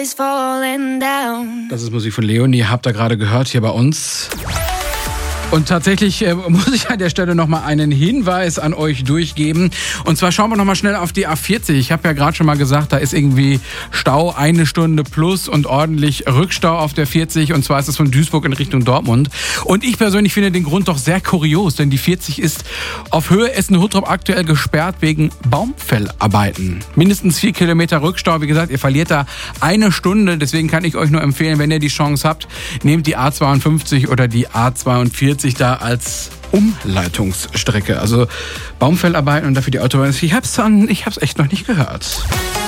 Das ist Musik von Leonie, habt ihr gerade gehört hier bei uns. Und tatsächlich muss ich an der Stelle nochmal einen Hinweis an euch durchgeben. Und zwar schauen wir nochmal schnell auf die A40. Ich habe ja gerade schon mal gesagt, da ist irgendwie Stau 1 Stunde plus und ordentlich Rückstau auf der 40. Und zwar ist es von Duisburg in Richtung Dortmund. Und ich persönlich finde den Grund doch sehr kurios, denn die 40 ist auf Höhe Essen-Huttrop aktuell gesperrt wegen Baumfellarbeiten. Mindestens 4 Kilometer Rückstau. Wie gesagt, ihr verliert da 1 Stunde. Deswegen kann ich euch nur empfehlen, wenn ihr die Chance habt, nehmt die A52 oder die A42 da als Umleitungsstrecke. Also Baumfellarbeiten und dafür die Autobahn. Ich hab's echt noch nicht gehört.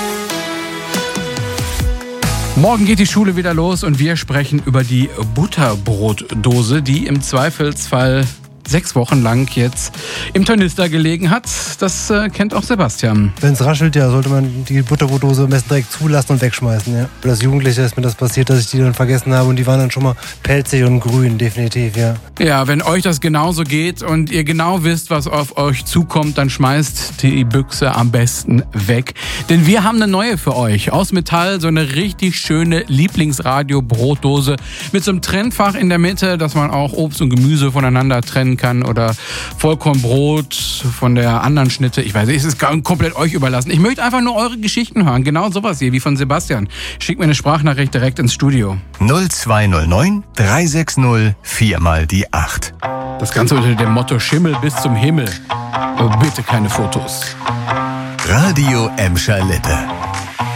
Morgen geht die Schule wieder los und wir sprechen über die Butterbrotdose, die im Zweifelsfall 6 Wochen lang jetzt im Tornister gelegen hat. Das kennt auch Sebastian. Wenn es raschelt, ja, sollte man die Butterbrotdose am besten direkt zulassen und wegschmeißen. Ja. Als Jugendlicher ist mir das passiert, dass ich die dann vergessen habe und die waren dann schon mal pelzig und grün, definitiv, ja. Ja, wenn euch das genauso geht und ihr genau wisst, was auf euch zukommt, dann schmeißt die Büchse am besten weg. Denn wir haben eine neue für euch. Aus Metall, so eine richtig schöne Lieblingsradio-Brotdose mit so einem Trennfach in der Mitte, dass man auch Obst und Gemüse voneinander trennen kann oder Vollkornbrot von der anderen Schnitte. Ich weiß nicht, es ist komplett euch überlassen. Ich möchte einfach nur eure Geschichten hören. Genau sowas hier wie von Sebastian. Schickt mir eine Sprachnachricht direkt ins Studio. 0209 360 4 mal die 8. Das Ganze unter dem Motto Schimmel bis zum Himmel. Aber bitte keine Fotos. Radio Emscher Lippe.